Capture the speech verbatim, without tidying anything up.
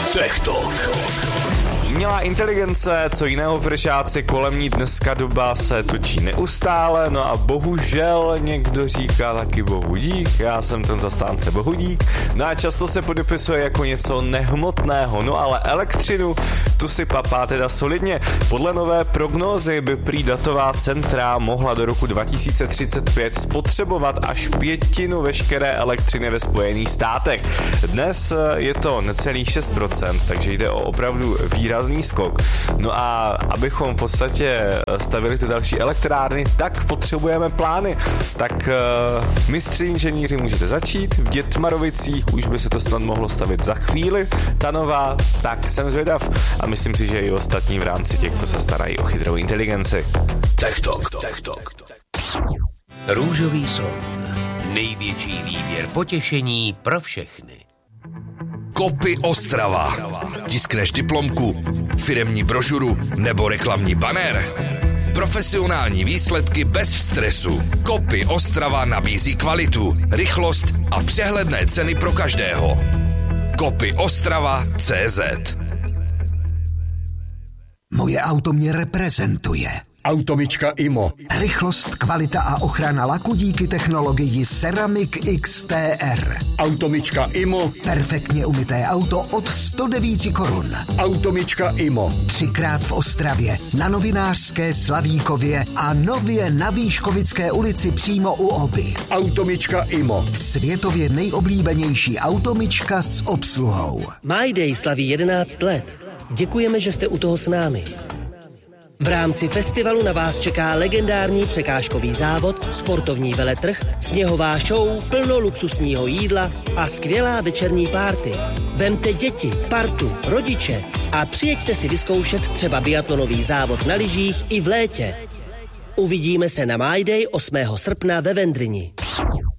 Tech Talk. Umělá inteligence, co jiného vršáci, kolem ní dneska doba se točí neustále, no a bohužel někdo říká taky bohu dík, já jsem ten zastánce bohu dík, no a často se podepisuje jako něco nehmotného, no ale elektřinu, tu si papá teda solidně. Podle nové prognózy by prý datová centra mohla do roku dva tisíce třicet pět spotřebovat až pětinu veškeré elektřiny ve Spojených státech. Dnes je to necelých šest procent, takže jde o opravdu výrazný skok. No a abychom v podstatě stavili ty další elektrárny, tak potřebujeme plány. Tak uh, mistři inženýři můžete začít, v Dětmarovicích už by se to snad mohlo stavit za chvíli, ta nová, tak jsem zvědav a myslím si, že i ostatní v rámci těch, co se starají o chytrou inteligenci. Tech Talk, Tech Talk. Růžový slon. Největší výběr potěšení pro všechny. Kopy Ostrava. Tiskneš diplomku, firemní brožuru nebo reklamní banner? Profesionální výsledky bez stresu. Kopy Ostrava nabízí kvalitu, rychlost a přehledné ceny pro každého. Kopy Ostrava tečka cé zet. Moje auto mě reprezentuje. Automička Imo. Rychlost, kvalita a ochrana laku díky technologii Ceramic X T R. Automička Imo. Perfektně umyté auto od sto devět korun. Automička Imo. Třikrát v Ostravě, na Novinářské, Slavíkově a nově na Výškovické ulici přímo u Oby. Automička Imo. Světově nejoblíbenější automička s obsluhou. My Day slaví jedenáct let. Děkujeme, že jste u toho s námi. V rámci festivalu na vás čeká legendární překážkový závod, sportovní veletrh, sněhová show, plno luxusního jídla a skvělá večerní párty. Vemte děti, partu, rodiče a přijeďte si vyzkoušet třeba biatlonový závod na lyžích i v létě. Uvidíme se na My Day osmého srpna ve Vendrini.